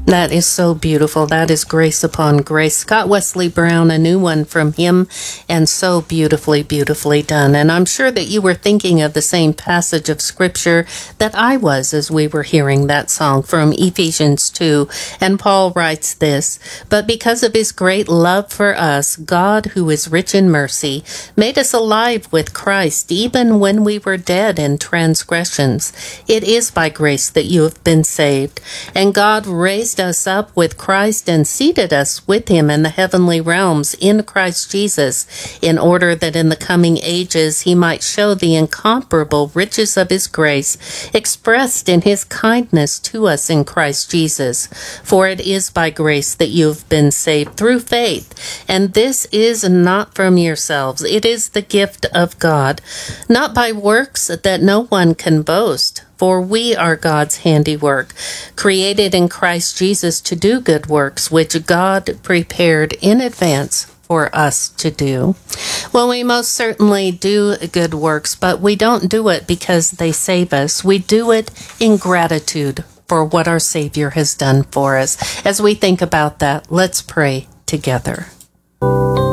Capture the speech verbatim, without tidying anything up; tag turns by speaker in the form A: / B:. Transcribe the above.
A: That is so beautiful. That is grace upon grace. Scott Wesley Brown, a new one from him, and so beautifully, beautifully done. And I'm sure that you were thinking of the same passage of Scripture that I was as we were hearing that song from Ephesians two. And Paul writes this, "But because of his great love for us, God, who is rich in mercy, made us alive with Christ, even when we were dead in transgressions. It is by grace that you have been saved. And God raised us up with Christ and seated us with him in the heavenly realms in Christ Jesus, in order that in the coming ages he might show the incomparable riches of his grace expressed in his kindness to us in Christ Jesus. For it is by grace that you have been saved through faith, and this is not from yourselves. It is the gift of God, not by works that no one can boast. For we are God's handiwork, created in Christ Jesus to do good works, which God prepared in advance for us to do." Well, we most certainly do good works, but we don't do it because they save us. We do it in gratitude for what our Savior has done for us. As we think about that, let's pray together.